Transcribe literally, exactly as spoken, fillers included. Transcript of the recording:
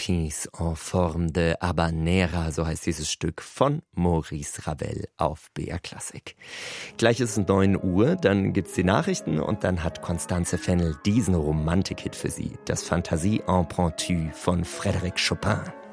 Piece en forme de habanera, so heißt dieses Stück von Maurice Ravel auf B R Klassik. Gleich ist es neun Uhr, dann gibt's die Nachrichten und dann hat Constanze Fennel diesen Romantik-Hit für Sie, das Fantasie en Pointu von Frédéric Chopin.